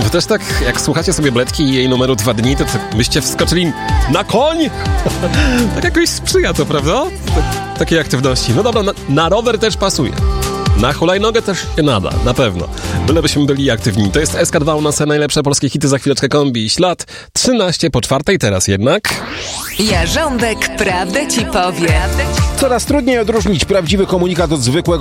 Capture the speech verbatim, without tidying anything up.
To też tak, jak słuchacie sobie Bledki i jej numeru dwa dni, to tak byście wskoczyli na koń? Tak jakoś sprzyja to, prawda? Tak, takiej aktywności. No dobra, na, na rower też pasuje. Na hulajnogę też się nada, na pewno. Bylebyśmy byli aktywni. To jest S K dwa, u nas najlepsze polskie hity, za chwileczkę kombi i ślad. trzynaście po czwartej, teraz jednak... Jarząbek prawdę ci powie. Coraz trudniej odróżnić prawdziwy komunikat od zwykłego